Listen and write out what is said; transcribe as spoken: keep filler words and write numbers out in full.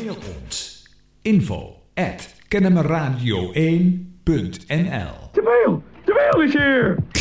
Mail ons. Info at kennemerradio één punt n l. De mail! De mail is hier!